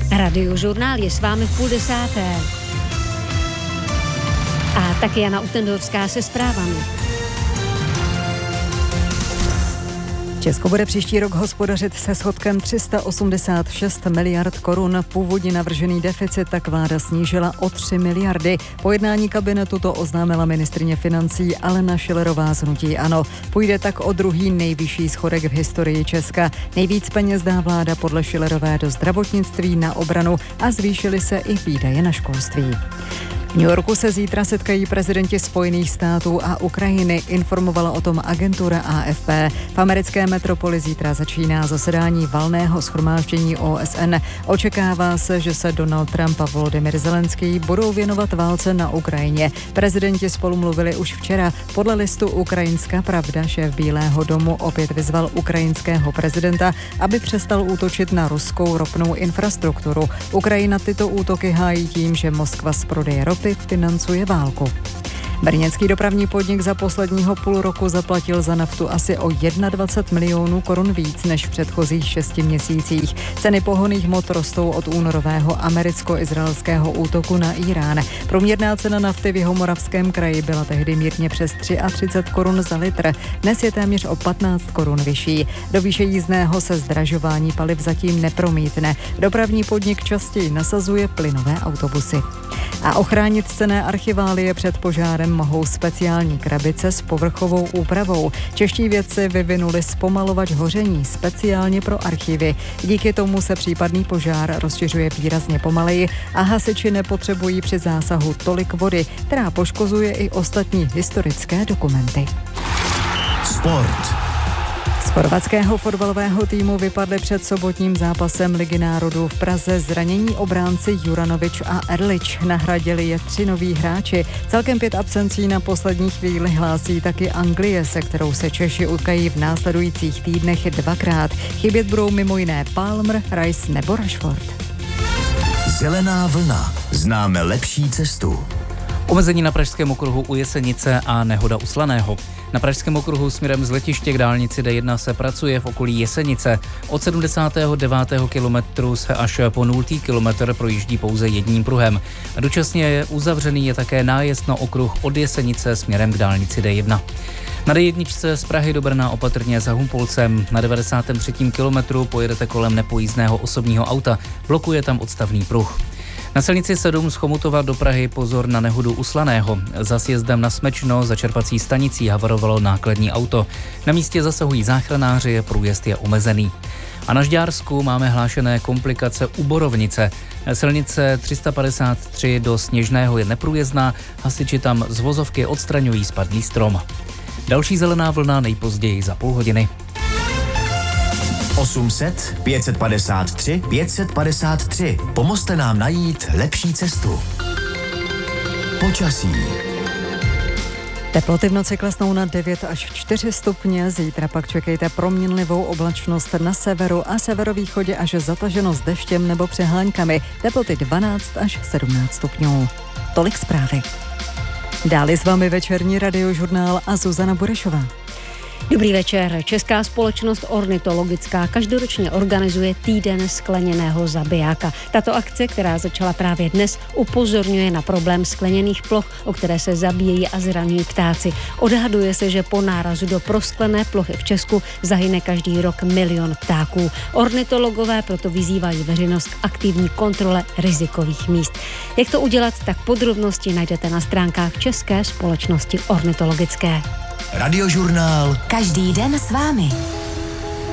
Radiožurnál je s vámi v 9:30. A taky Jana Utendorská se zprávami. Česko bude příští rok hospodařit se schodkem 386 miliard korun. Původně navržený deficit tak vláda snížila o 3 miliardy. Po jednání kabinetu to oznámila ministryně financí Alena Schillerová z hnutí ANO. Půjde tak o druhý nejvyšší schodek v historii Česka. Nejvíc peněz dá vláda podle Schillerové do zdravotnictví, na obranu a zvýšily se i výdaje na školství. V New Yorku se zítra setkají prezidenti Spojených států a Ukrajiny, informovala o tom agentura AFP. V americké metropoli zítra začíná zasedání valného shromáždění OSN. Očekává se, že se Donald Trump a Volodymyr Zelenský budou věnovat válce na Ukrajině. Prezidenti spolu mluvili už včera. Podle listu Ukrajinská pravda šéf Bílého domu opět vyzval ukrajinského prezidenta, aby přestal útočit na ruskou ropnou infrastrukturu. Ukrajina tyto útoky hájí tím, že Moskva z prodeje ropy financuje válku. Brněnský dopravní podnik za posledního půl roku zaplatil za naftu asi o 21 milionů korun víc než v předchozích 6 měsících. Ceny pohonných hmot rostou od únorového americko-izraelského útoku na Irán. Průměrná cena nafty v Jihomoravském kraji byla tehdy mírně přes 33 korun za litr. Dnes je téměř o 15 korun vyšší. Do výše jízdného se zdražování paliv zatím nepromítne. Dopravní podnik častěji nasazuje plynové autobusy. A ochránit cenné archiválie před požárem mohou speciální krabice s povrchovou úpravou. Čeští vědci vyvinuli zpomalovač hoření speciálně pro archivy. Díky tomu se případný požár rozšiřuje výrazně pomaleji a hasiči nepotřebují při zásahu tolik vody, která poškozuje i ostatní historické dokumenty. Sport. Z chorvatského fotbalového týmu vypadli před sobotním zápasem Ligy národů v Praze zranění obránci Juranovič a Erlič. Nahradili je 3 noví hráči. Celkem 5 absencí na poslední chvíli hlásí taky Anglie, se kterou se Češi utkají v následujících týdnech 2krát. Chybět budou mimo jiné Palmer, Rice nebo Rashford. Zelená vlna. Známe lepší cestu. Omezení na Pražském okruhu u Jesenice a nehoda u Slaného. Na Pražském okruhu směrem z letiště k dálnici D1 se pracuje v okolí Jesenice. Od 79. kilometru se až po 0. kilometr projíždí pouze jedním pruhem. Dočasně uzavřený je také nájezd na okruh od Jesenice směrem k dálnici D1. Na D1 z Prahy do Brna opatrně za Humpolcem. Na 93. kilometru pojedete kolem nepojízdného osobního auta. Blokuje tam odstavný pruh. Na silnici 7 z Chomutova do Prahy pozor na nehodu u Slaného. Za sjezdem na Smečno za čerpací stanicí havarovalo nákladní auto. Na místě zasahují záchranáři, průjezd je omezený. A na Žďársku máme hlášené komplikace u Borovnice. Silnice 353 do Sněžného je neprůjezdná, hasiči tam z vozovky odstraňují spadlý strom. Další zelená vlna nejpozději za půl hodiny. 800 553 553. Pomozte nám najít lepší cestu. Počasí. Teploty v noci klesnou na 9 až 4 stupně, zítra pak čekejte proměnlivou oblačnost na severu a severovýchodě až zataženo s deštěm nebo přehláňkami. Teploty 12 až 17 stupňů. Tolik zprávy. Dále s vámi večerní radiožurnál a Zuzana Burešová. Dobrý večer. Česká společnost ornitologická každoročně organizuje týden skleněného zabijáka. Tato akce, která začala právě dnes, upozorňuje na problém skleněných ploch, o které se zabíjejí a zraňují ptáci. Odhaduje se, že po nárazu do prosklené plochy v Česku zahyne každý rok 1 milion ptáků. Ornitologové proto vyzývají veřejnost k aktivní kontrole rizikových míst. Jak to udělat, tak podrobnosti najdete na stránkách České společnosti ornitologické. Radiožurnál. Každý den s vámi.